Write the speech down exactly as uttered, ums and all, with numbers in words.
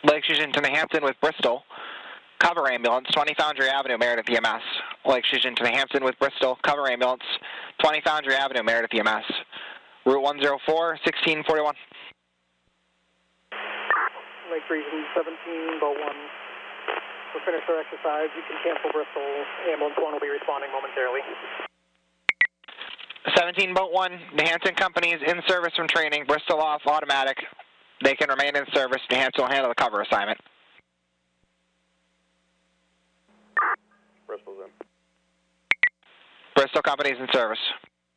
Lake Fusion to New Hampton with Bristol. Cover ambulance, twenty Foundry Avenue, Meredith E M S. Lake Fusion to New Hampton with Bristol. Cover ambulance, twenty Foundry Avenue, Meredith E M S. Route one zero four, sixteen forty-one. Lake Fusion, seventeen Boat one. We'll finish our exercise. You can cancel Bristol. Ambulance one will be responding momentarily. seventeen Boat one, New Hampton Company is in service from training. Bristol off, automatic. They can remain in service. New Hampton will handle the cover assignment. Bristol's in. Bristol Company is in service.